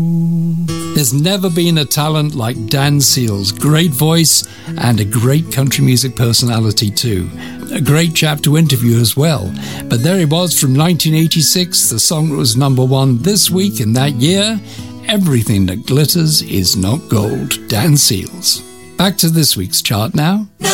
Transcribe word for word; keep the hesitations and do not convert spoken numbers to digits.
There's never been a talent like Dan Seals. Great voice and a great country music personality too. A great chap to interview as well. But there he was from nineteen eighty-six, the song that was number one this week in that year. Everything that glitters is not gold. Dan Seals. Back to this week's chart now.